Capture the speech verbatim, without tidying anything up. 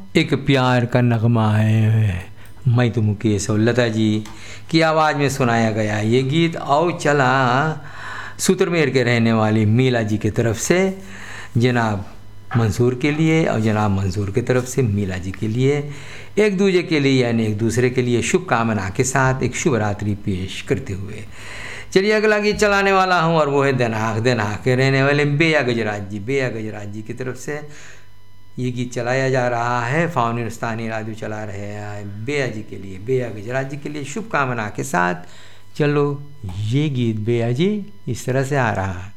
एक प्यार का नगमा है, मैं तो मुकेश और लता जी की आवाज़ में सुनाया गया ये गीत। आओ चला सूत्रमेर के रहने वाली मीला जी की तरफ से जनाब मंसूर के लिए और जनाब मंसूर की तरफ से मीला जी के लिए, एक दूसरे के लिए यानी एक दूसरे के लिए शुभकामना के साथ एक शुभ रात्रि पेश करते हुए चलिए अगला गीत चलाने वाला हूँ और वो है दनाख दनाख के रहने वाले बेया गजराज जी। बेया गजराज जी की तरफ से ये गीत चलाया जा रहा है, फाउन हिंदुस्तानी राजू चला रहे हैं बेया जी के लिए, बेया गजराज जी के लिए शुभकामना के साथ। चलो ये गीत बेया जी इस तरह से आ रहा है।